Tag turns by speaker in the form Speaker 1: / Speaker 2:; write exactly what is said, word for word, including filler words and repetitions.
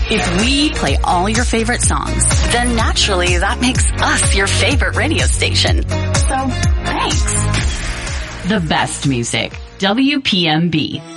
Speaker 1: If we play all your favorite songs, then naturally that makes us your favorite radio station. So, thanks.
Speaker 2: The best music. W P M B.